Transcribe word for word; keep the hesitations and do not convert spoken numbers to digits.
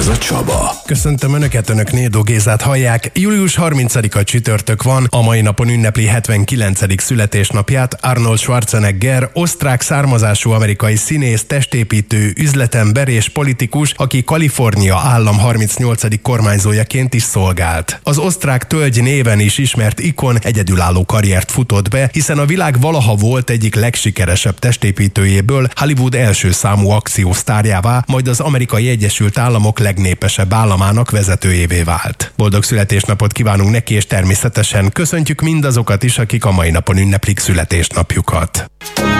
Gazda Csaba. Köszöntöm Önöket, Önök Nédó Gézát hallják. július harmincadika csütörtök van, a mai napon ünnepli hetvenkilencedik születésnapját Arnold Schwarzenegger, osztrák származású amerikai színész, testépítő, üzletember és politikus, aki Kalifornia állam harmincnyolcadik kormányzójaként is szolgált. Az osztrák tölgy néven is ismert ikon egyedülálló karriert futott be, hiszen a világ valaha volt egyik legsikeresebb testépítőjéből Hollywood első számú akciósztárjává, majd az Amerikai Egyesült Államok legnépesebb államának vezetőjévé vált. Boldog születésnapot kívánunk neki, és természetesen köszöntjük mindazokat is, akik a mai napon ünneplik születésnapjukat.